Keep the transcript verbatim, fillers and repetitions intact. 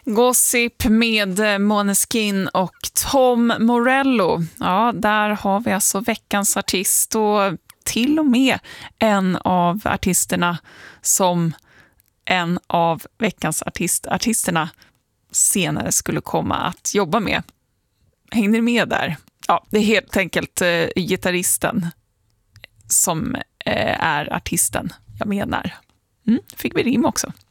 Gossip med Måneskin och Tom Morello. Ja, där har vi alltså veckans artist och till och med en av artisterna som en av veckans artist, artisterna senare skulle komma att jobba med. Hänger ni med där? Ja, det är helt enkelt eh, gitarristen som eh, är artisten jag menar. Mm, fick vi rim också.